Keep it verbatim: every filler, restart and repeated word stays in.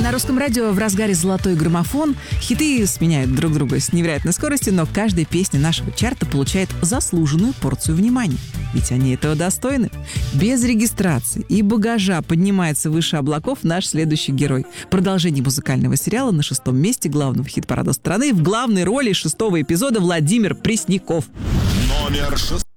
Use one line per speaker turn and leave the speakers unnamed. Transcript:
На Русском радио в разгаре золотой граммофон. Хиты сменяют друг друга с невероятной скоростью, но каждая песня нашего чарта получает заслуженную порцию внимания. Ведь они этого достойны. Без регистрации и багажа поднимается выше облаков наш следующий герой. Продолжение музыкального сериала на шестом месте главного хит-парада страны в главной роли шестого эпизода Владимир Пресняков.
Номер шесть.